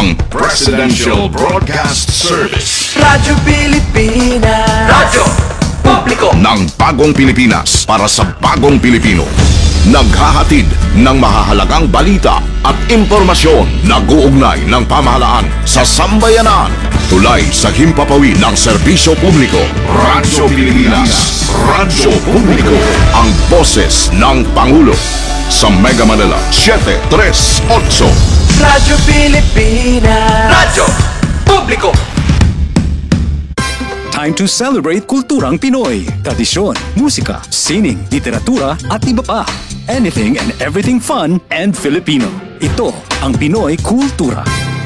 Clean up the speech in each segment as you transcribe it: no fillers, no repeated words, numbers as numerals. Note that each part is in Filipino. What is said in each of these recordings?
ang Presidential Broadcast Service. Radyo Pilipinas. Radyo Publiko ng bagong Pilipinas para sa bagong Pilipino. Naghahatid ng mahahalagang balita at impormasyon na guugnay ng pamahalaan sa sambayanan. Tulay sa himpapawid ng serbisyo publiko. Radyo Pilipinas. Radyo Publiko. Ang boses ng Pangulo. Sa Mega Manila 738. Radyo Pilipinas. Radyo Publiko. Time to celebrate kulturang Pinoy. Tradisyon, musika, sining, literatura at iba pa. Anything and everything fun and Filipino. Ito ang Pinoy Kultura.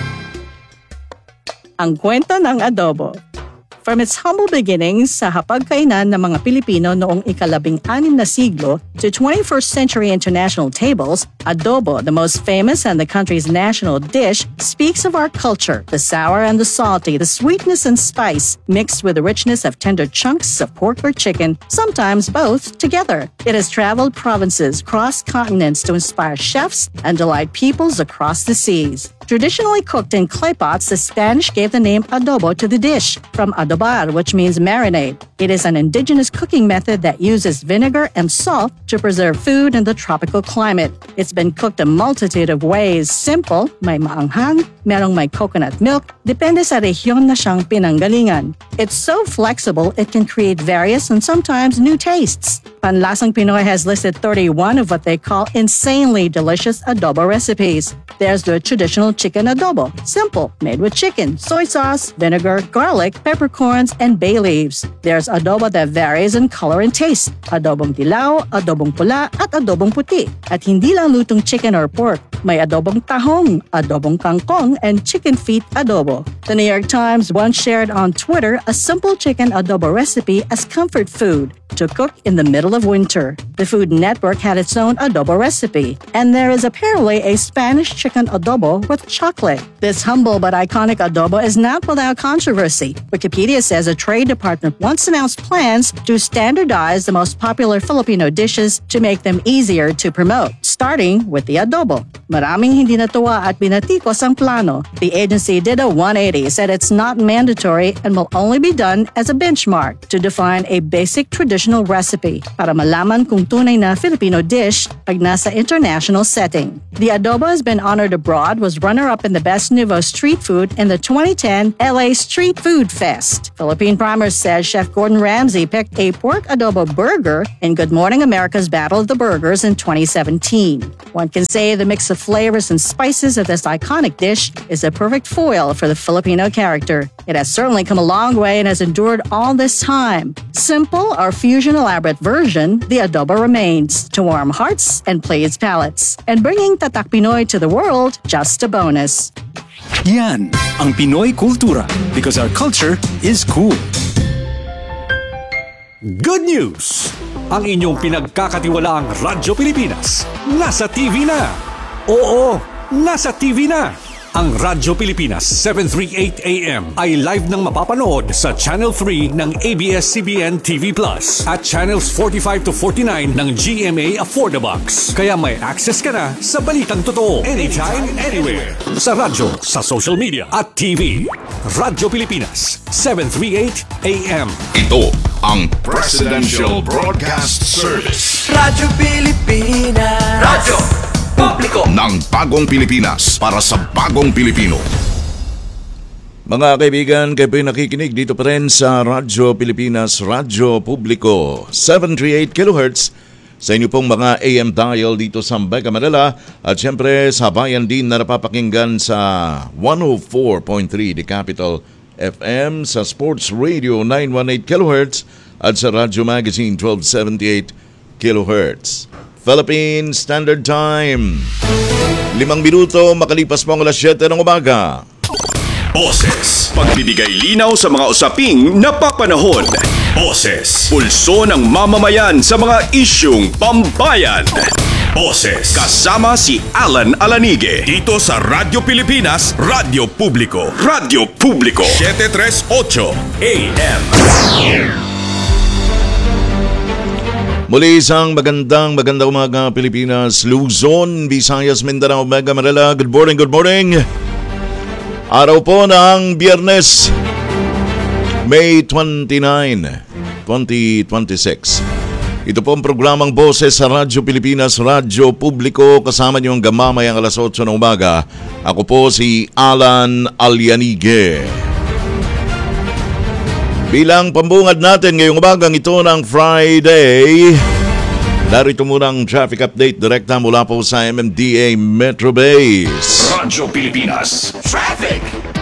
Ang kwento ng adobo. From its humble beginnings sa hapagkainan ng mga Pilipino noong ika-16 na siglo to 21st century international tables, adobo, the most famous and the country's national dish, speaks of our culture, the sour and the salty, the sweetness and spice, mixed with the richness of tender chunks of pork or chicken, sometimes both together. It has traveled provinces, crossed continents to inspire chefs and delight peoples across the seas. Traditionally cooked in clay pots, the Spanish gave the name adobo to the dish, from adobar, which means marinade. It is an indigenous cooking method that uses vinegar and salt to preserve food in the tropical climate. It's been cooked a multitude of ways. Simple, may maanghang, merong may coconut milk, depende sa rehiyon na siyang pinanggalingan. It's so flexible, it can create various and sometimes new tastes. Panlasang Pinoy has listed 31 of what they call insanely delicious adobo recipes. There's the traditional chicken adobo, simple, made with chicken, soy sauce, vinegar, garlic, peppercorns, and bay leaves. There's adobo that varies in color and taste, adobong dilaw, adobong pula, at adobong puti. At hindi lang lutong chicken or pork, may adobong tahong, adobong kangkong, and chicken feet adobo. The New York Times once shared on Twitter a simple chicken adobo recipe as comfort food to cook in the middle of winter. The Food Network had its own adobo recipe, and there is apparently a Spanish chicken adobo with chocolate. This humble but iconic adobo is not without controversy. Wikipedia says a trade department once announced plans to standardize the most popular Filipino dishes to make them easier to promote, starting with the adobo. Maraming hindi natuwa at binatikos ang plano. The agency did a 180, said it's not mandatory and will only be done as a benchmark to define a basic traditional recipe para malaman kung tunay na Filipino dish pag nasa international setting. The adobo has been honored abroad, was runner-up in the Best Nouveau Street Food in the 2010 LA Street Food Fest. Philippine Primer says Chef Gordon Ramsay picked a pork adobo burger in Good Morning America's Battle of the Burgers in 2017. One can say the mix of flavors and spices of this iconic dish is a perfect foil for the Filipino character. It has certainly come a long way and has endured all this time. Simple or fusion elaborate version, the adobo remains to warm hearts and please palates. And bringing Tatak Pinoy to the world, just a bonus. Yan ang Pinoy Kultura, because our culture is cool. Good news! Ang inyong pinagkakatiwalaang Radyo Pilipinas nasa TV na. Oo, nasa TV na. Ang Radyo Pilipinas 738 AM ay live nang mapapanood sa Channel 3 ng ABS-CBN TV Plus at Channels 45 to 49 ng GMA Affordabox. Kaya may access ka na sa balitang totoo anytime, anywhere. Sa radyo, sa social media at TV. Radyo Pilipinas 738 AM. Ito ang Presidential Broadcast Service. Radyo Pilipinas. Radyo Publiko ng bagong Pilipinas para sa bagong Pilipino. Mga kaibigan, kayo po'y nakikinig dito pa rin sa Radyo Pilipinas, Radyo Publiko, 738 kHz sa inyo pong mga AM dial dito sa Mega Manila at syempre sa bayan din na napapakinggan sa 104.3 The Capital FM, sa Sports Radio 918 kHz at sa Radyo Magazine 1278 kHz. Philippine Standard Time. 5 minuto makalipas po ang alas 7 ng umaga. Boses, pagbibigay linaw sa mga usaping napapanahon. Boses, pulso ng mamamayan sa mga isyung pambayan. Boses, kasama si Alan Alanige dito sa Radyo Pilipinas, Radyo Publiko. Radyo Publiko 738 AM. Muli isang magandang umaga Pilipinas, Luzon, Visayas, Mindanao, Mega Manila. Good morning, good morning. Araw po ng Biyernes, May 29, 2026. Ito po ang programang Boses sa Radyo Pilipinas, Radyo Publiko. Kasama niyo hanggang mamayang alas 8 ng umaga. Ako po si Alan Alianige. Bilang pambungad natin ngayong umagang ito ng Friday, narito muna ang traffic update direkta mula po sa MMDA Metro Base. Radyo Pilipinas Traffic.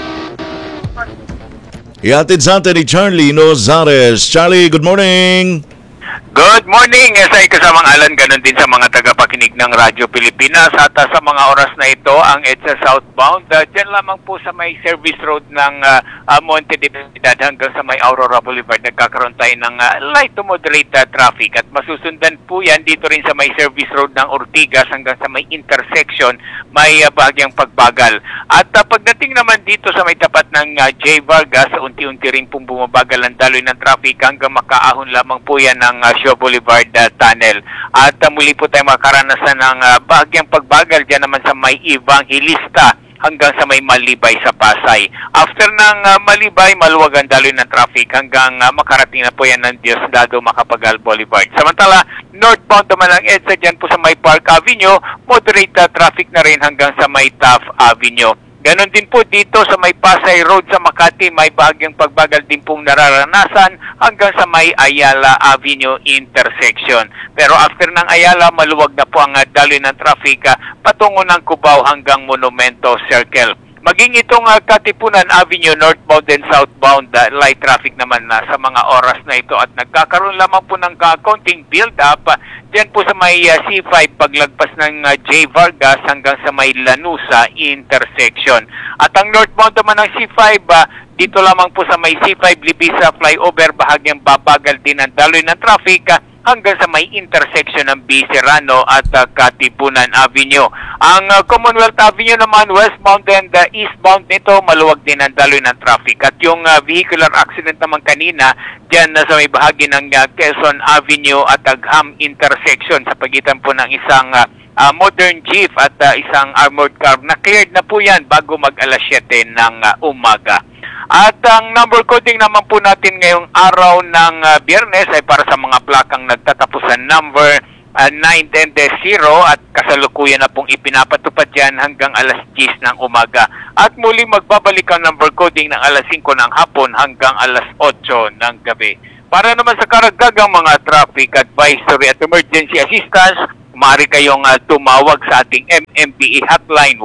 Ihatid sa atin ni Charlie Nozares. Charlie, good morning! Good morning! Sa kasamang Alan, ganun din sa mga tagapakinig ng Radyo Pilipinas at sa mga oras na ito, ang EDSA southbound, dyan lamang po sa may service road ng Monte de Piedad hanggang sa may Aurora Boulevard, nagkakaroon tayo ng light to moderate traffic at masusundan po yan dito rin sa may service road ng Ortigas hanggang sa may intersection, may bahagyang pagbagal. At pagdating naman dito sa may tapat ng J. Vargas, unti-unti rin pong bumabagal ang daloy ng traffic hanggang makaahon lamang po yan ng Shaw Boulevard Tunnel. At muli po tayo makaranasan ng bahagyang pagbagal dyan naman sa may Evangelista hanggang sa may Malibay sa Pasay. After ng Malibay, maluwag ang daloy ng traffic hanggang makarating na po yan ng Diosdado Macapagal Boulevard. Samantala, northbound naman ang EDSA dyan po sa may Park Avenue, moderate traffic na rin hanggang sa may Taft Avenue. Ganon din po dito sa may Pasay Road sa Makati, may bahagyang pagbagal din pong nararanasan hanggang sa may Ayala Avenue intersection. Pero after ng Ayala, maluwag na po ang daloy ng traffic patungo ng Cubao hanggang Monumento Circle. Maging itong Katipunan Avenue, northbound and southbound, light traffic naman sa mga oras na ito at nagkakaroon lamang po ng konting build-up dyan po sa may C5 paglagpas ng J. Vargas hanggang sa may Lanusa intersection. At ang northbound naman ng C5, dito lamang po sa may C5 Libisa flyover, bahagyang babagal din ang daloy ng traffic hanggang sa may intersection ng B. Serrano at Katipunan Avenue. Ang Commonwealth Avenue naman, westbound and eastbound nito, maluwag din ang daloy ng traffic. At yung vehicular accident naman kanina, dyan sa may bahagi ng Quezon Avenue at Agham intersection sa pagitan po ng isang modern jeep at isang armored car. Na-cleared na po yan bago mag-alas 7 ng umaga. At ang number coding naman po natin ngayong araw ng Biyernes ay para sa mga plakang nagtatapusan number 9 and 0 at kasalukuyan na pong ipinapatupad yan hanggang alas 10 ng umaga. At muli magbabalik ang number coding ng alas 5 ng hapon hanggang alas 8 ng gabi. Para naman sa karagdagang mga traffic advisory at emergency assistance, maaari kayong tumawag sa ating MMDA hotline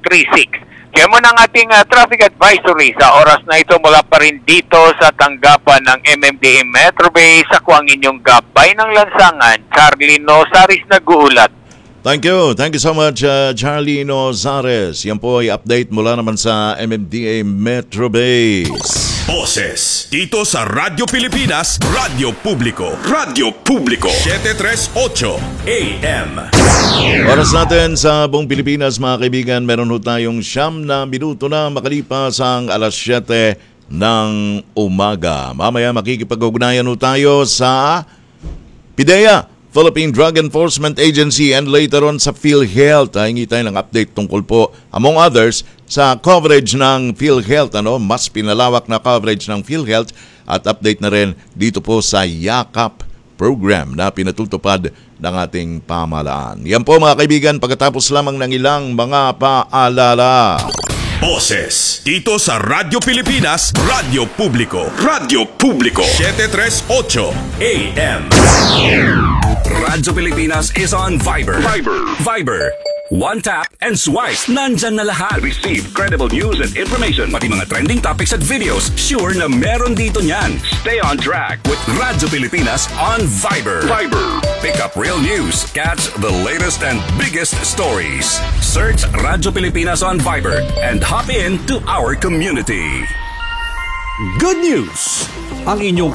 136. Kaya mo ng ating traffic advisory sa oras na ito mula pa rin dito sa tanggapan ng MMDA Metro Base. Ako ang inyong gabay ng lansangan, Charlie Nozares, nag-uulat. Thank you so much Charlie Nozares. Yan po ay update mula naman sa MMDA Metro Base. Boses dito sa Radyo Pilipinas, Radyo Publiko. Radyo Publiko 738 AM. Oras natin sa buong Pilipinas, mga kaibigan, meron ho tayong 9 na minuto na makalipas ang alas 7 ng umaga. Mamaya makikipag-ugnayan ho tayo sa PIDEA, Philippine Drug Enforcement Agency, and later on sa PhilHealth. Hingi tayo ng update tungkol po, among others, sa coverage ng PhilHealth. Mas pinalawak na coverage ng PhilHealth at update na rin dito po sa Yakap program na pinatutupad ng ating pamahalaan. Yan po mga kaibigan, pagkatapos lamang ng ilang mga paalala. Boses dito sa Radyo Pilipinas, Radyo Publiko. Radyo Publiko 738 AM. Radyo Pilipinas is on Viber. Viber. One tap and swipe. Nandyan na lahat. Receive credible news and information. Pati mga trending topics at videos. Sure na meron dito niyan. Stay on track with Radyo Pilipinas on Viber. Pick up real news. Catch the latest and biggest stories. Search Radyo Pilipinas on Viber and hop in to our community. Good news! Ang inyong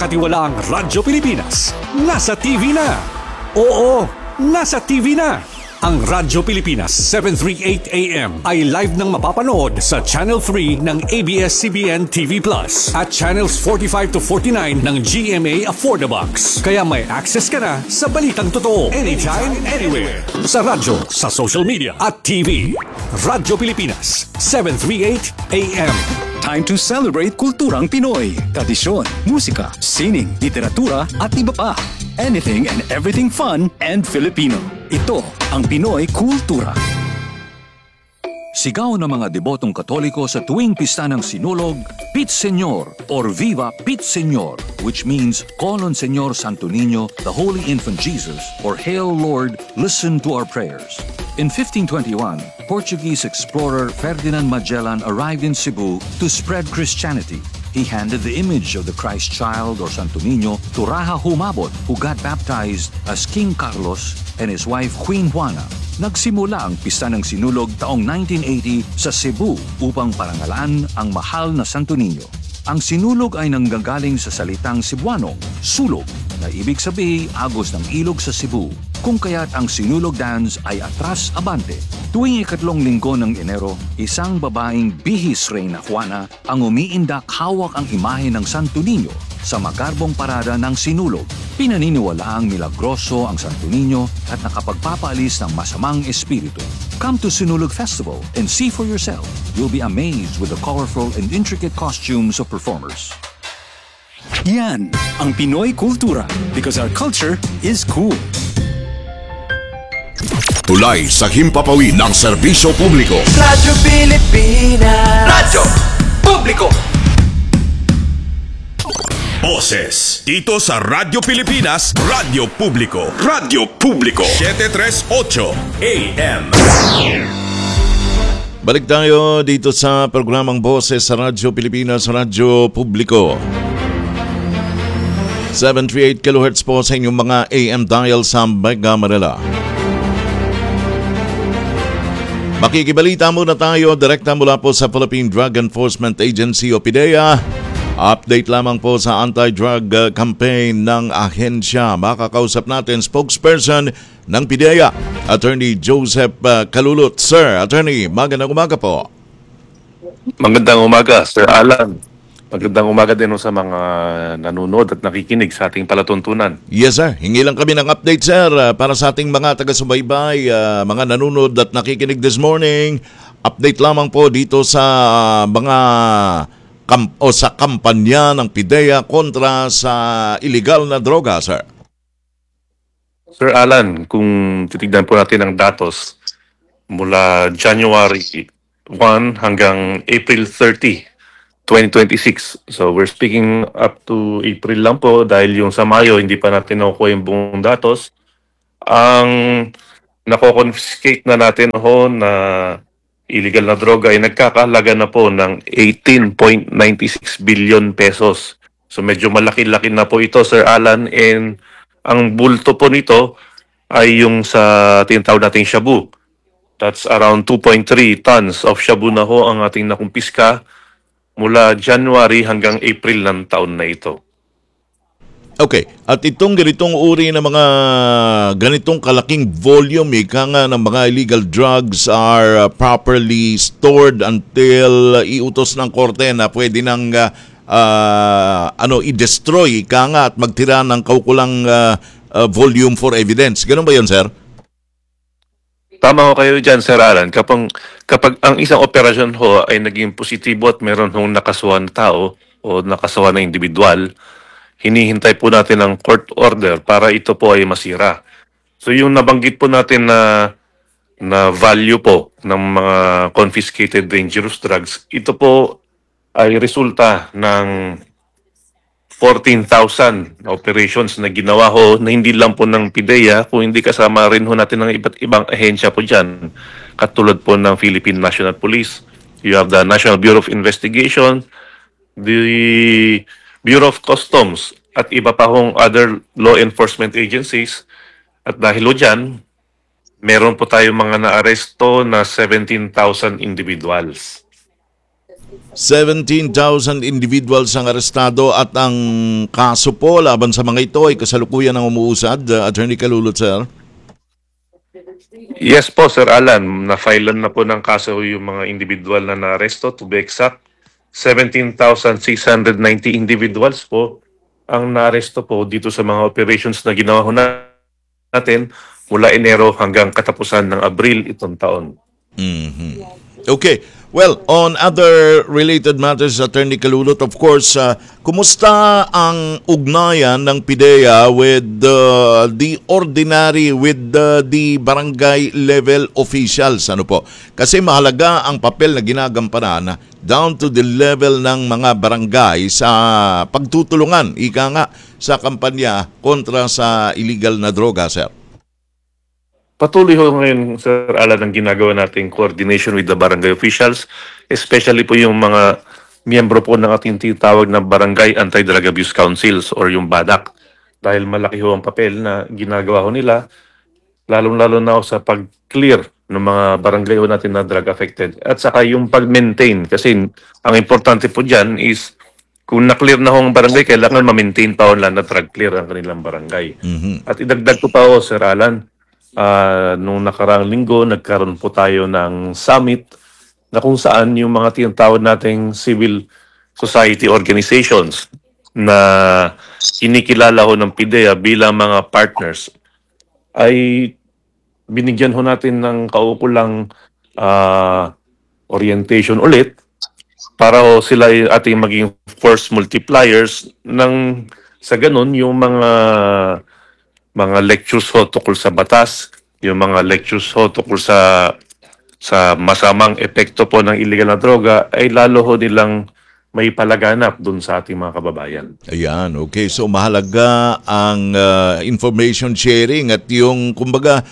pinagkakatiwalaang Radyo Pilipinas nasa TV na. Oo, nasa TV na. Ang Radyo Pilipinas 738 AM ay live nang mapapanood sa Channel 3 ng ABS-CBN TV Plus at Channels 45 to 49 ng GMA Affordabox. Kaya may access ka na sa balitang totoo anytime, anywhere. Sa radyo, sa social media at TV. Radyo Pilipinas 738 AM. Time to celebrate kulturang Pinoy. Tradisyon, musika, sining, literatura at iba pa. Anything and everything fun and Filipino. Ito ang Pinoy Kultura. Sigaw ng mga debotong Katoliko sa tuwing pista ng Sinulog, Pit Señor or Viva Pit Señor, which means Call on Señor Santo Niño, the Holy Infant Jesus, or Hail Lord, listen to our prayers. In 1521, Portuguese explorer Ferdinand Magellan arrived in Cebu to spread Christianity. He handed the image of the Christ child or Santo Niño to Raja Humabot, who got baptized as King Carlos and his wife Queen Juana. Nagsimula ang pista ng Sinulog taong 1980 sa Cebu upang parangalan ang mahal na Santo Niño. Ang Sinulog ay nanggagaling sa salitang Cebuanong, sulog, na ibig sabihin agos ng ilog sa Cebu, kung kaya't ang Sinulog dance ay atras abante. Tuwing ikatlong linggo ng Enero, isang babaeng bihis Reyna Juana ang umiindak hawak ang imahe ng Santo Niño sa magarbong parada ng Sinulog. Pinaniniwalaang milagroso ang Santo Niño at nakapagpapaalis ng masamang espiritu. Come to Sinulog Festival and see for yourself. You'll be amazed with the colorful and intricate costumes of performers. Yan ang Pinoy Kultura because our culture is cool. Tulay sa himpapawid ng serbisyo publiko. Radyo Pilipinas. Radyo Publiko. Boses dito sa Radyo Pilipinas, Radyo Publiko. Radyo Publiko 738 AM. Balik tayo dito sa programang Boses sa Radyo Pilipinas, Radyo Publiko. 738 kHz po sa inyong mga AM dial sa Mega Manila. Makikibalita muna tayo direkta mula po sa Philippine Drug Enforcement Agency o PDEA. Update lamang po sa anti-drug campaign ng ahensya. Makakausap natin spokesperson ng PDEA, Attorney Joseph Kalulot. Sir, Attorney, magandang umaga po. Magandang umaga, Sir Alan. Magandang umaga din sa mga nanonood at nakikinig sa ating palatuntunan. Yes, sir. Hingi lang kami ng update, sir, para sa ating mga taga-subaybay, mga nanonood at nakikinig this morning. Update lamang po dito sa mga sa kampanya ng PDEA kontra sa illegal na droga, sir. Sir Alan, kung titignan po natin ang datos mula January 1 hanggang April 30, 2026. So we're speaking up to April lang po dahil yung sa Mayo hindi pa natin nakukuha yung buong datos. Ang nako-confiscate na natin na illegal na droga ay nagkakahalaga na po ng 18.96 billion pesos. So medyo malaki-laki na po ito, Sir Alan, and ang bulto po nito ay yung sa tinatawag nating shabu. That's around 2.3 tons of shabu na ho ang ating nakumpiska mula January hanggang April ng taon na ito. Okay. At itong ganitong uri ng mga ganitong kalaking volume nga ng mga illegal drugs are properly stored until iutos ng korte na pwede nang i-destroy nga at magtira ng kaukulang volume for evidence. Ganun ba yun, sir? Tama ko kayo dyan, Sir Alan. Kapag ang isang operasyon ho ay naging positibo at meron hong nakasuhan na tao o nakasuhan na individual, hinihintay po natin ang court order para ito po ay masira. So yung nabanggit po natin na value po ng mga confiscated dangerous drugs, ito po ay resulta ng 14,000 operations na ginawa ho na hindi lang po ng PDEA, kung hindi kasama rin ho natin ng iba't ibang ahensya po dyan, katulad po ng Philippine National Police. You have the National Bureau of Investigation, the Bureau of Customs, at iba pa hong other law enforcement agencies. At dahil ho dyan, meron po tayong mga naaresto na 17,000 individuals. 17,000 individuals ang arestado at ang kaso po laban sa mga ito ay kasalukuyan ng umuusad, Attorney Kalulot, sir. Yes po, Sir Alan. Na-filean na po ng kaso yung mga individual na naaresto. To be exact, 17,690 individuals po ang naaresto po dito sa mga operations na ginawa ho natin mula Enero hanggang katapusan ng Abril itong taon. Okay. Well, on other related matters, Attorney Kalulot, of course, kumusta ang ugnayan ng PIDEA with the ordinary, with the barangay level officials? Ano po? Kasi mahalaga ang papel na ginagampanan down to the level ng mga barangay sa pagtutulungan, ika nga, sa kampanya kontra sa illegal na droga, sir. Patuloy ho ngayon, Sir Alan, ang ginagawa nating coordination with the barangay officials, especially po yung mga miyembro po ng ating tinatawag na Barangay Anti-Drug Abuse Councils or yung BADAC. Dahil malaki ho ang papel na ginagawa ho nila, lalong-lalo na ho sa pag-clear ng mga barangay ho natin na drug affected. At saka yung pag-maintain, kasi ang importante po dyan is kung na-clear na ho ang barangay, kailangan ma-maintain pa ho lang na drug clear ang kanilang barangay. At idagdag ko pa ho, Sir Alan, nung nakaraang linggo, nagkaroon po tayo ng summit na kung saan yung mga tinatawag nating civil society organizations na kinikilala ho ng PIDEA bilang mga partners ay binigyan ho natin ng kaukulang orientation ulit para ho sila ay ating maging force multipliers ng sa ganun yung mga lectures ho tungkol sa batas, yung mga lectures ho tungkol sa masamang epekto po ng illegal na droga ay lalo ho nilang may palaganap dun sa ating mga kababayan. Ayan, okay. So mahalaga ang information sharing at yung kumbaga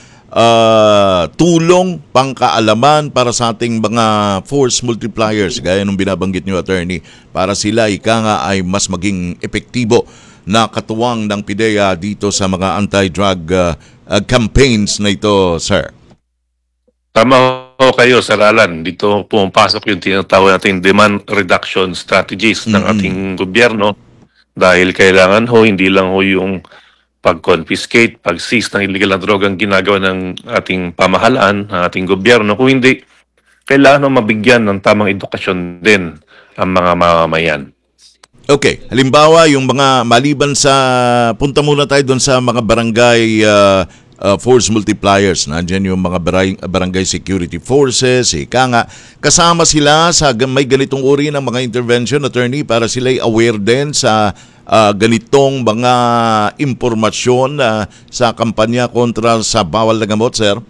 tulong, pangkaalaman para sa ating mga force multipliers gaya ng binabanggit niyo, Attorney, para sila ika nga ay mas maging epektibo na katuwang ng PIDEA dito sa mga anti-drug campaigns na ito, sir. Tama ho kayo, Sir Alan. Dito pumapasok yung tinatawag natin demand reduction strategies ng ating gobyerno dahil kailangan ho, hindi lang ho yung pag-confiscate, pag-seize ng illegal na droga ang ginagawa ng ating pamahalaan, ng ating gobyerno. Kung hindi, kailangan ho mabigyan ng tamang edukasyon din ang mga mamamayan. Okay, halimbawa yung mga maliban sa, punta muna tayo doon sa mga barangay force multipliers. Nandiyan yung mga barangay security forces, ika nga. Kasama sila sa may ganitong uri ng mga intervention, Attorney, para sila'y aware din sa ganitong mga impormasyon sa kampanya kontra sa bawal na gamot, sir?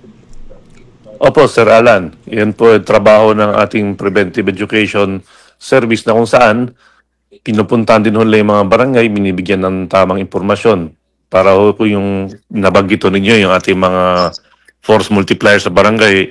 Opo, Sir Alan. Yan po yung trabaho ng ating preventive education service na kung saan pinupuntahan din nila yung mga barangay, binibigyan ng tamang impormasyon para po yung nabanggit ninyo, yung ating mga force multiplier sa barangay